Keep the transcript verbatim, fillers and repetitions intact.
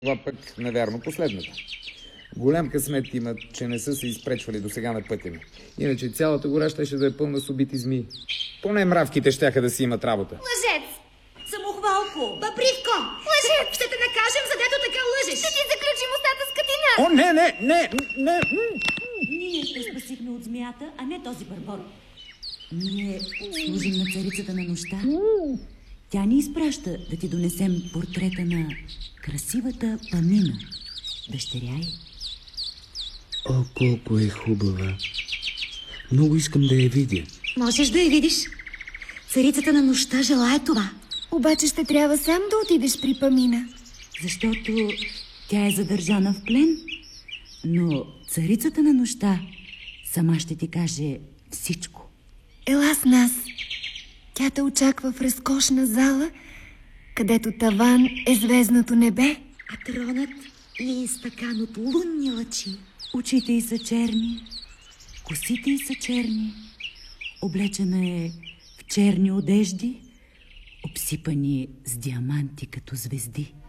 Това път, навярно, последната. Голям късмет имат, че не са се изпречвали до сега на пътя ми. Иначе цялата гора щеше да е пълна с убити змии. Поне мравките щяха да си имат работа. Лъжец! Самохвалко! Бабривко! Лъжец! Ще те накажем, за дето така лъжеш! Ще ти заключим устата с катина! О, не, не, не, не! Ние ще спасихме от змията, а не този барбор. Ние служим на царицата на нощта. Тя ни изпраща да ти донесем портрета на красивата Памина, дъщеря й. О, колко е хубава! Много искам да я видя. Можеш да я видиш. Царицата на нощта желая това. Обаче ще трябва сам да отидеш при Памина. Защото тя е задържана в плен. Но царицата на нощта сама ще ти каже всичко. Ела с нас. Тя те очаква в разкошна зала, където таван е звездното небе. А тронът ли е стакан от лунни лъчи. Очите й са черни, косите й са черни. Облечена е в черни одежди, обсипани с диаманти като звезди.